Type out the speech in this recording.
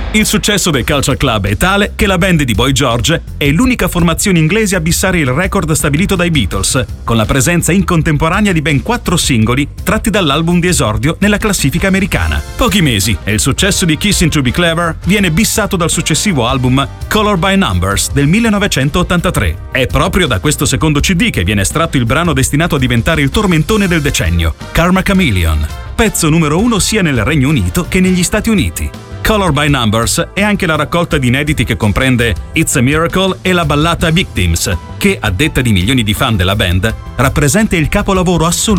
Il successo dei Culture Club è tale che la band di Boy George è l'unica formazione inglese a bissare il record stabilito dai Beatles, con la presenza in contemporanea di ben 4 singoli tratti dall'album di esordio nella classifica americana. Pochi mesi e il successo di Kissing to Be Clever viene bissato dal successivo album Color by Numbers del 1983. È proprio da questo secondo CD che viene estratto il brano destinato a diventare il tormentone del decennio, Karma Chameleon, pezzo numero 1 sia nel Regno Unito che negli Stati Uniti. Color by Numbers è anche la raccolta di inediti che comprende It's a Miracle e la ballata Victims, che, a detta di milioni di fan della band, rappresenta il capolavoro assoluto